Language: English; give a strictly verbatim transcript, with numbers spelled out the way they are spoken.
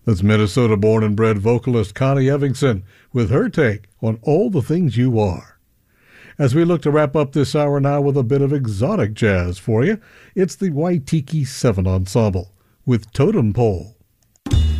That's Minnesota-born and bred vocalist Connie Evingson with her take on All the Things You Are. As we look to wrap up this hour now with a bit of exotic jazz for you, it's the Waitiki Seven Ensemble with Totem Pole.